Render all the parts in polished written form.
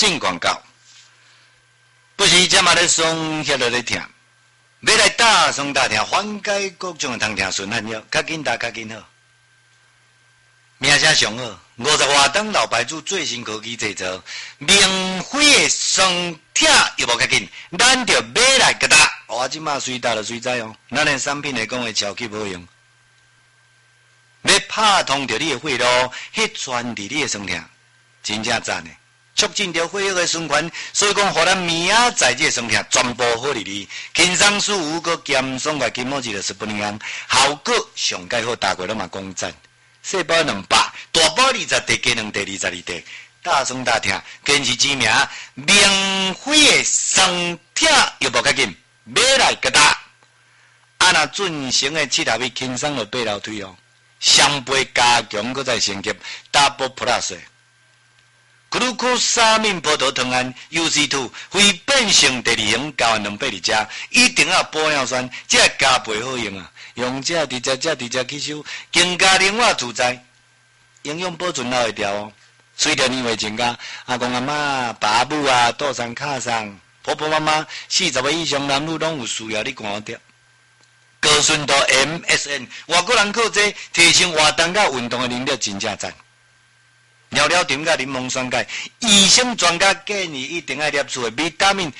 进广告，不是这嘛咧松歇落咧听，要来大松大听，缓解各种通听顺汗药，较紧打较紧好，名声上好，50外档老牌子最新科技制造，明辉的松听又无较紧，咱就买来给他。我即马随打就随知哦，咱的产品来讲会超级好用，要拍通着你的血路，迄传递你的松听，真正赞的。促进着血液的循环，所以讲，互咱明仔载这生听全部好哩哩，轻松舒服个健爽个筋膜肌的10分钟，效果上介好，大家拢嘛讲赞。细包200，大包20滴，加2滴22滴，大松大听，坚持知名，明辉的生听又无较紧，买来给他。啊那准成的7合米轻松就8楼推哦，双倍加强搁再升级 Double Plus。咕噜库沙面葡萄糖胺 UC2 非变性第2型交换2倍伫遮，一定要保养酸，这加倍好用啊！用这直接吸收，更加灵活自在，营养保存老会调哦。随着年岁增加，阿公阿妈、爸母啊、倒上卡上、婆婆妈妈40岁以上男女拢有需要你看掉。高纯度 MSN， 外国人靠这提升活动甲运动的能力真正赞。尿尿甜甲柠檬酸钙，医生专家建议一定要摄取的维他命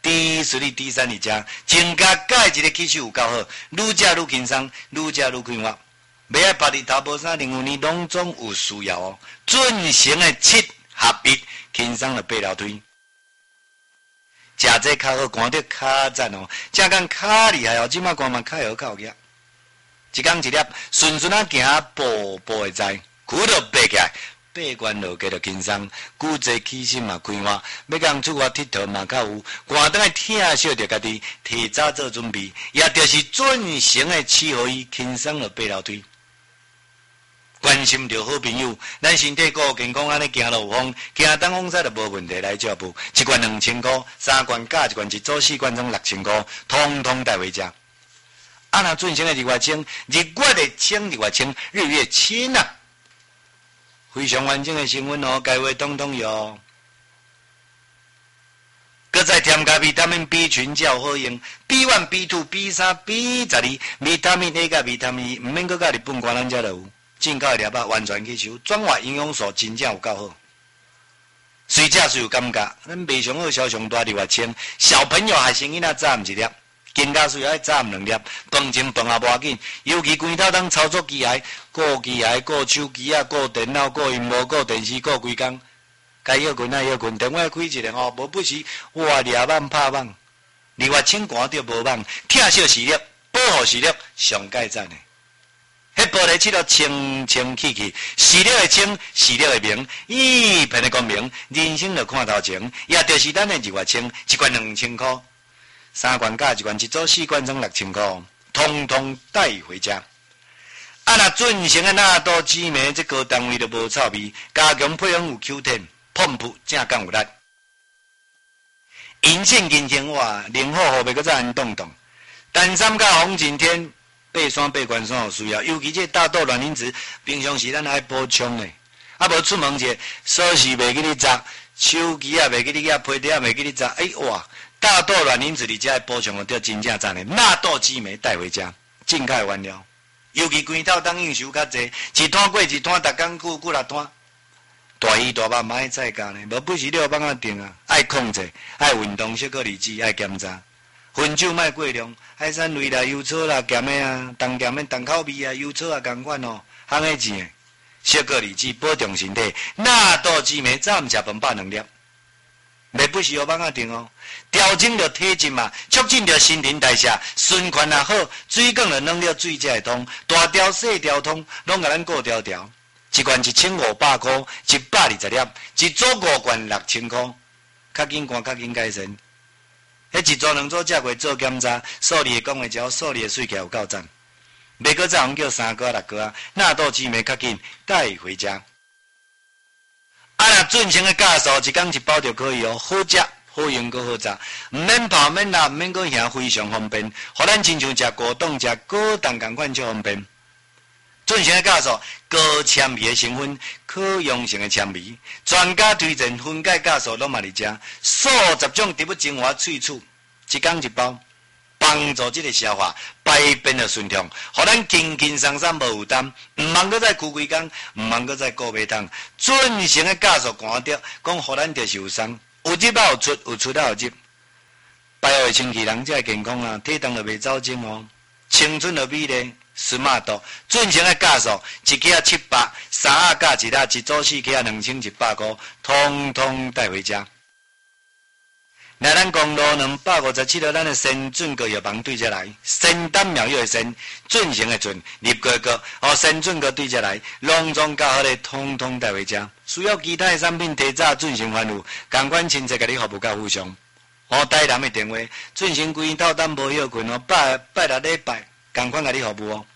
D3、D3伫遮，增加钙质的吸收有够好，愈食愈轻松，愈食愈快活。袂爱白日头无啥任何呢，拢总有需要哦。准成的7合一，轻松的8楼推。食这较好，看着较赞哦。正讲较厉害哦，即马看嘛较好较有一工一粒，顺顺啊行，步步会知，骨头爬起来。八关落家就轻松，骨质起心嘛开花，要讲出国佚佗嘛较有，寒灯的疼惜着家己，提早做准备，也就是准成的7合一，轻松就8楼推。关心着好朋友，咱身体顾健康，安尼行路有风，行东风西就无问题来照顾。一罐2000块，3罐加一罐一组4罐总6000块，通通带回家。啊那准成的日月清，日月的清，日月清，日月清啊！非常完整的成分哦，该话统统有哦。搁再添加维他命 B 群较好用 ，B1、B2、B3、B12，维他命 A 甲维他命 E， 唔免搁甲日本官咱遮就有，进口的粒啊完全吸收，转化营养素真正有够好。随食随有感觉，咱卖上好销上大日月清，小朋友还是囡仔早毋一粒。更加需要爱早2粒，饭前饭后无要紧，尤其规头当操作机械、顾机械、顾手机啊、顾电脑、顾荧幕、顾电视、顾规工，该休困啊休困，电话开一下吼，无不时哇抓网拍网，日月清寒着无网，疼惜视力，保护视力上界赞的。迄玻璃漆都清清气气，视力会清，视力会明，一片的光明，人生就看头前，也就是咱的日月清，一罐2000块。3罐加1罐一组4罐总6000块，通通带回家。啊那准成的纳豆紫莓，这高单位都无臭味，加强配方有 Q10， 碰扑正刚有力。银杏金天话，零好后袂搁再安动动。单三加红景天，8酸8关酸有需要，尤其这大豆卵磷脂，平常时咱爱补充的。啊无出门者，锁匙袂记你砸，手机啊袂记你夹，皮带啊袂记你砸，哎哇！大豆卵磷脂里遮补充着真正赞的，纳豆紫莓带回家，进口原料，尤其规头当应酬较济，一摊过一摊，逐工久6摊，大鱼大肉嘛爱再加呢，无不是6帮啊定啊，爱控制，爱运动，小可理智，爱检查，烟酒莫过量，海产类啦、油草啦、咸的啊、重咸的重口味啊、油草啊共款哦，烘的钱的，小可理智，保重身体，纳豆紫莓早午食饭饱2粒。袂不是6帮啊定哦，调整着体质嘛，促进着新陈代谢，循环也好，水管的能力水才会通，大条细条通，拢甲咱顾条条。一罐1500块，120粒，一组5罐6000块，较紧看较紧改善。迄一组2组食过做检查，数理的讲会照，数理的水起来有够赞。袂搁再叫3个6个啊，纳豆紫莓较紧带回家。啊那准成的酵素，一工一包就可以哦，好食、好用搁好食，毋免泡、免辣、毋免搁行，非常方便。互咱亲像食果冻、食果冻共款就方便。 准成的教授，高纤维的成分，可溶性的纤维，专家推荐分解酵素拢嘛伫遮，数十种植物精华萃取，一天一包，帮助这个消化排便的顺畅，互咱轻轻松松无负担，毋茫搁再躯规工，毋茫搁再顾袂通。准成的酵素寒着，讲互咱着受伤，有入也有出，有出也有入。排后清气人才健康啊，体重就袂走精哦，青春就美丽。斯马度准成的酵素，一克700，3盒加一盒，一组4克2100块，通通带回家。来咱公路257号，咱的先准个药房对遮来，仙丹妙药的仙，准成的准，入个，先准个对遮来，隆重较好的，通通带回家。需要其他的产品提早准成番务，共款亲切甲你服务到附上。台南的电话，准成规透等无休困哦，拜六礼拜。共款甲你服务哦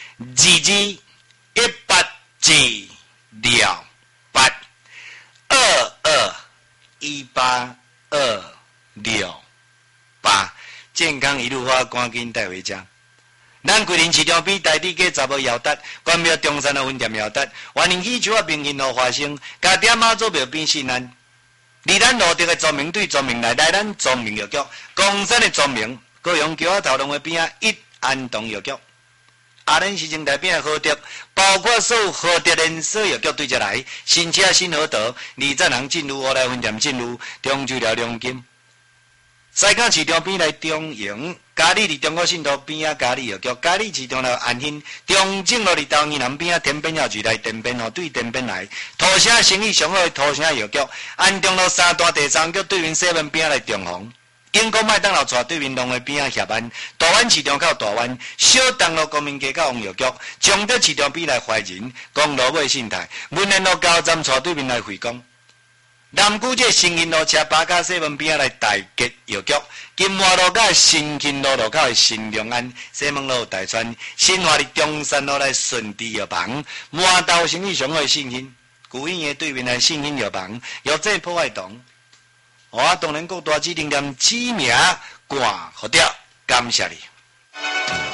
，2218268268，健康一路花，赶紧带回家。咱桂林市场边台地价查无摇达，关庙中山的分店摇达，欢迎喜球啊明星路花生，加点马祖庙边信安。离咱路德的庄名对庄名来咱庄名药局，江山的庄名，高雄桥仔头路的边啊一。安东药局，阿仁市政台边的好德，包括所有好德连锁药局对遮来，新车新好德，2站行进入，来分店进入，中州了龙金，西港市场边来中营，嘉义伫中国信托边啊嘉义药局，嘉义市场来安兴，中正路伫桃园南边啊田边药局来田边对田边来，土城生意上好的土城药局，安中路3段第3局对面7边来中红。英国麦当劳带对面龙的边啊协安，大湾市场靠大湾，小东路国民街靠王药局，中德市场边来怀仁，公路尾信泰，文联路高站带对面来惠光，南区这新营路车八甲7边来大吉药局，金华路甲新金路路口的新良安，西门路大川，新华的中山路来顺地药房，满道生意上好的信兴，古院的对面来信兴药房，药剂破坏洞。当然各大指定店指名挂好掉，感谢你。